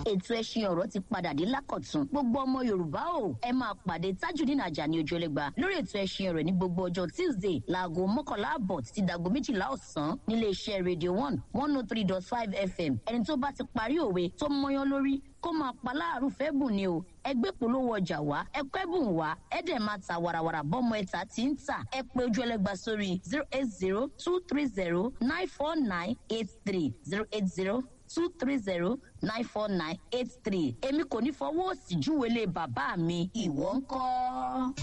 ètò ẹṣin ọ̀rọ̀ ti padà dé lákọ̀tún gbogbo ọmọ yorùbá o ẹ máa pàdé Tajudeen Ajani Ojúlẹ̀gba lórí ètò ẹṣin ọ̀rọ̀ ní gbogbo ọjọ́ Tuesday láago 11:00 títí dago 12:00 ọ̀sán nílé iṣẹ́ Radio 103.5 FM ẹni tó bá ti parí òwe tó mọyán lórí kó máa pa láàrú fẹ́ bùn ni o ẹgbẹ́ polówó ọjà wá ẹgbẹ́ bùn wá ẹ̀dẹ̀ máa ta warawara bọ́mọ ẹ̀ta tí ń tà ẹ pé Ojúlẹ̀gba sórí 08023094983 08023094983 èmi kò ní fọwọ́ òsì júwèé lé bàbá mi ìwọ ńkọ́.